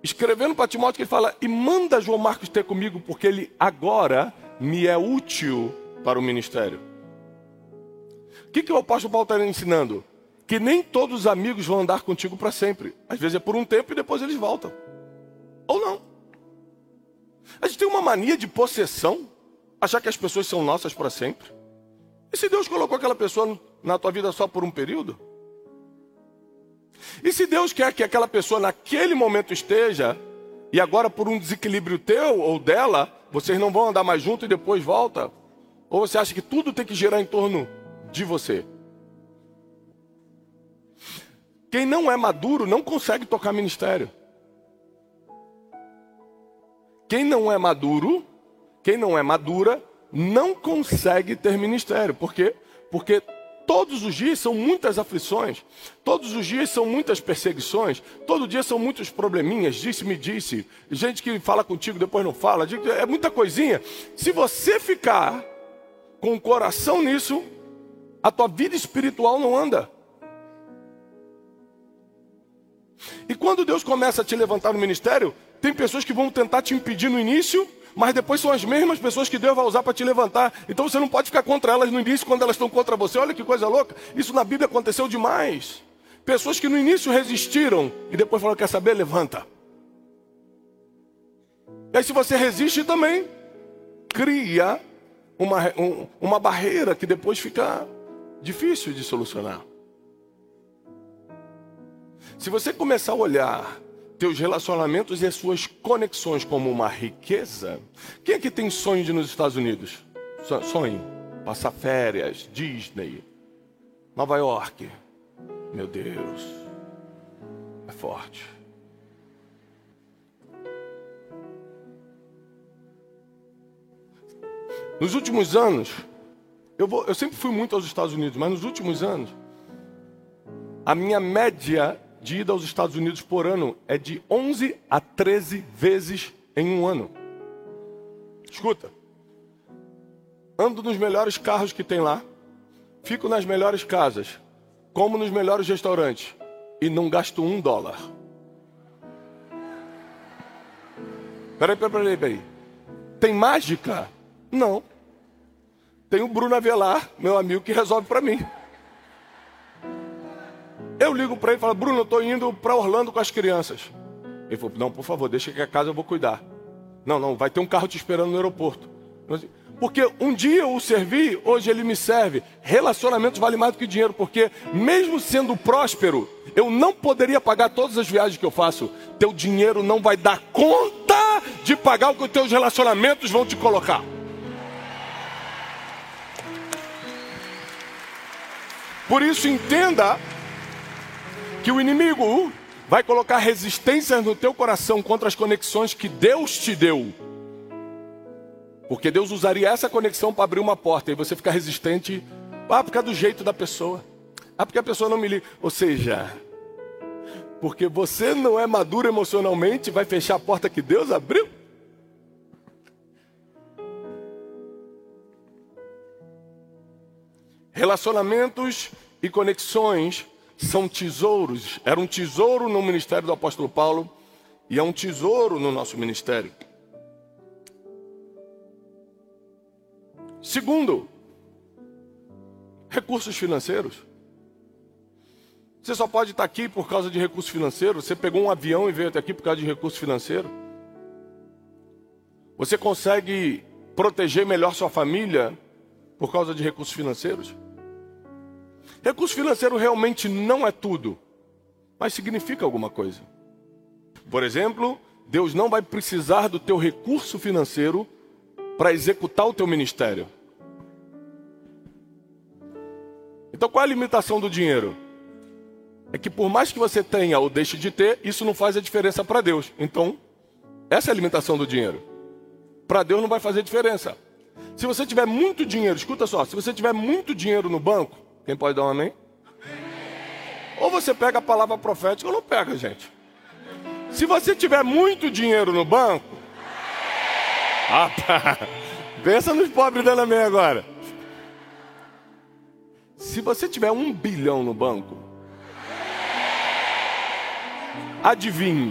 escrevendo para Timóteo, que ele fala, e manda João Marcos ter comigo, porque ele agora me é útil para o ministério. O que o apóstolo Paulo está ensinando? Que nem todos os amigos vão andar contigo para sempre. Às vezes é por um tempo e depois eles voltam. Ou não. A gente tem uma mania de possessão, achar que as pessoas são nossas para sempre. E se Deus colocou aquela pessoa na tua vida só por um período? E se Deus quer que aquela pessoa naquele momento esteja, e agora por um desequilíbrio teu ou dela, vocês não vão andar mais juntos e depois volta? Ou você acha que tudo tem que girar em torno de você? Quem não é maduro não consegue tocar ministério. Quem não é maduro, quem não é madura, não consegue ter ministério. Por quê? Porque todos os dias são muitas aflições, todos os dias são muitas perseguições, todo dia são muitos probleminhas, disse-me disse, gente que fala contigo depois não fala, é muita coisinha. Se você ficar com o coração nisso, a tua vida espiritual não anda. E quando Deus começa a te levantar no ministério, tem pessoas que vão tentar te impedir no início, mas depois são as mesmas pessoas que Deus vai usar para te levantar. Então você não pode ficar contra elas no início quando elas estão contra você. Olha que coisa louca. Isso na Bíblia aconteceu demais. Pessoas que no início resistiram e depois falaram, quer saber? Levanta. E aí se você resiste também, cria uma barreira que depois fica difícil de solucionar. Se você começar a olhar teus relacionamentos e as suas conexões como uma riqueza, quem aqui tem sonho de ir nos Estados Unidos? Sonho. Passar férias, Disney, Nova York. Meu Deus, é forte. Nos últimos anos, eu sempre fui muito aos Estados Unidos, mas nos últimos anos, a minha média de ida aos Estados Unidos por ano é de 11 a 13 vezes em um ano. Escuta, ando nos melhores carros que tem lá, fico nas melhores casas, como nos melhores restaurantes e não gasto $1. Peraí. Tem mágica? Não. Tem o Bruno Avelar, meu amigo, que resolve para mim. Eu ligo para ele e falo, Bruno, eu estou indo para Orlando com as crianças. Ele falou, não, por favor, deixa que a casa eu vou cuidar. Não, vai ter um carro te esperando no aeroporto. Porque um dia eu o servi, hoje ele me serve. Relacionamentos vale mais do que dinheiro, porque mesmo sendo próspero, eu não poderia pagar todas as viagens que eu faço. Teu dinheiro não vai dar conta de pagar o que os teus relacionamentos vão te colocar. Por isso entenda que o inimigo vai colocar resistências no teu coração contra as conexões que Deus te deu. Porque Deus usaria essa conexão para abrir uma porta e você ficar resistente, por causa do jeito da pessoa. Porque a pessoa não me liga. Ou seja, porque você não é maduro emocionalmente, vai fechar a porta que Deus abriu? Relacionamentos e conexões são tesouros. Era um tesouro no ministério do apóstolo Paulo e é um tesouro no nosso ministério. Segundo, recursos financeiros. Você só pode estar aqui por causa de recursos financeiros. Você pegou um avião e veio até aqui por causa de recursos financeiros. Você consegue proteger melhor sua família por causa de recursos financeiros? Recurso financeiro realmente não é tudo, mas significa alguma coisa. Por exemplo, Deus não vai precisar do teu recurso financeiro para executar o teu ministério. Então qual é a limitação do dinheiro? É que por mais que você tenha ou deixe de ter, isso não faz a diferença para Deus. Então, essa é a limitação do dinheiro. Para Deus não vai fazer diferença. Se você tiver muito dinheiro, escuta só, se você tiver muito dinheiro no banco, quem pode dar um amém? Ou você pega a palavra profética ou não pega, gente. Se você tiver muito dinheiro no banco, pensa nos pobres dando amém agora. Se você tiver 1 bilhão no banco, adivinhe,